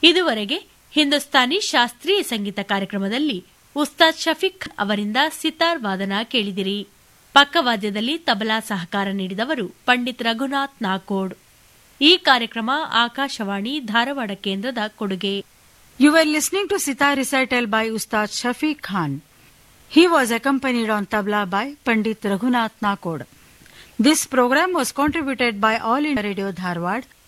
ಇದುವರೆಗೆ ಹಿಂದೂಸ್ತಾನಿ ಶಾಸ್ತ್ರೀಯ ಸಂಗೀತ ಕಾರ್ಯಕ್ರಮದಲ್ಲಿ ಉಸ್ತಾದ್ ಶಫೀಕ್ ಅವರಿಂದ ಸಿತಾರ್ ವಾದನ ಕೇಳಿದಿರಿ. ಪಕ್ಕವಾದ್ಯದಲ್ಲಿ ತಬಲಾ ಸಹಕಾರ ನೀಡಿದವರು ಪಂಡಿತ್ ರಘುನಾಥ್ ನಾಕೋಡ್. ಈ ಕಾರ್ಯಕ್ರಮ ಆಕಾಶವಾಣಿ ಧಾರವಾಡ ಕೇಂದ್ರದ ಕೊಡುಗೆ. You were listening to sitar recital by Ustad Shafiq Khan. He was accompanied on tabla by Pandit Raghunath Nakod. This program was contributed by All India Radio Dharwad